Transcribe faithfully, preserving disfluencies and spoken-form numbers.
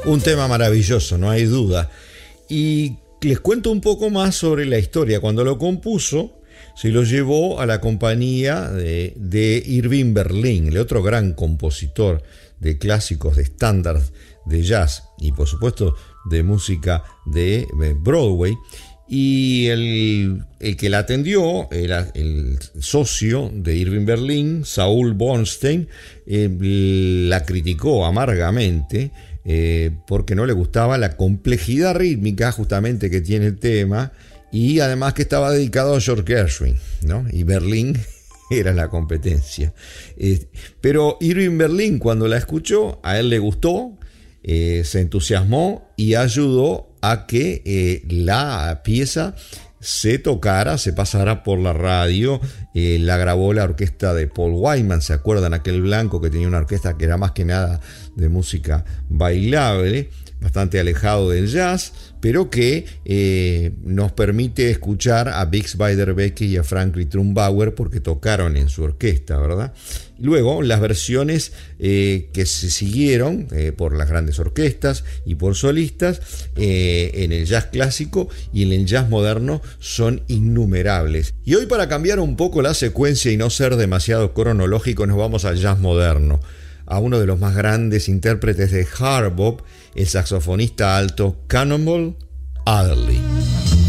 Un tema maravilloso, no hay duda. Y les cuento un poco más sobre la historia. Cuando lo compuso, se lo llevó a la compañía de, de Irving Berlin, el otro gran compositor de clásicos, de estándares de jazz y por supuesto de música de Broadway. Y el, el que la atendió era el socio de Irving Berlin, Saul Bornstein, eh, la criticó amargamente eh, porque no le gustaba la complejidad rítmica justamente que tiene el tema, y además que estaba dedicado a George Gershwin, ¿no? Y Berlin era la competencia. Eh, pero Irving Berlin, cuando la escuchó, a él le gustó, eh, se entusiasmó y ayudó a que eh, la pieza se tocara, se pasara por la radio. Eh, la grabó la orquesta de Paul Wyman, ¿se acuerdan? Aquel blanco que tenía una orquesta que era más que nada de música bailable, bastante alejado del jazz, pero que eh, nos permite escuchar a Bix Beiderbecke y a Franklin Trumbauer porque tocaron en su orquesta, ¿verdad? Luego, las versiones eh, que se siguieron eh, por las grandes orquestas y por solistas eh, en el jazz clásico y en el jazz moderno son innumerables. Y hoy, para cambiar un poco la secuencia y no ser demasiado cronológico, nos vamos al jazz moderno, a uno de los más grandes intérpretes de hard bop, el saxofonista alto Cannonball Adderley.